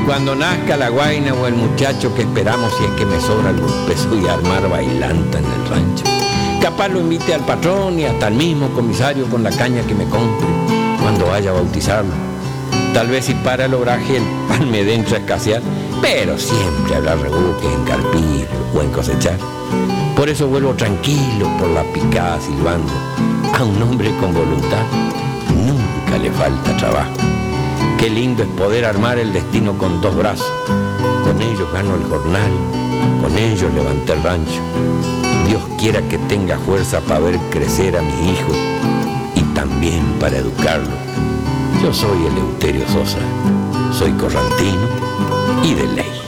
cuando nazca la guaina o el muchacho que esperamos, si es que me sobra algún peso, y armar bailanta en el rancho. Capaz lo invite al patrón y hasta al mismo comisario con la caña que me compre cuando vaya a bautizarlo. Tal vez si para el obraje el pan me dé a escasear, pero siempre habrá rebuques en carpir o en cosechar. Por eso vuelvo tranquilo por la picada silbando. A un hombre con voluntad nunca le falta trabajo. Qué lindo es poder armar el destino con dos brazos. Con ellos gano el jornal, con ellos levanté el rancho. Dios quiera que tenga fuerza para ver crecer a mis hijos y también para educarlos. Yo soy Eleuterio Sosa, soy corrantino y de ley.